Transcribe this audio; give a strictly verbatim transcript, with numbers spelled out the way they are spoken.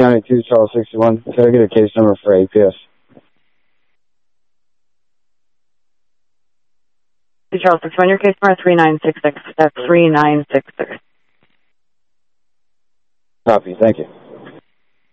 ninety-two, Charles sixty-one. Can I get a case number for A P S? Charles sixty-one, your case number three nine six six. That's three nine six six. Copy, thank you.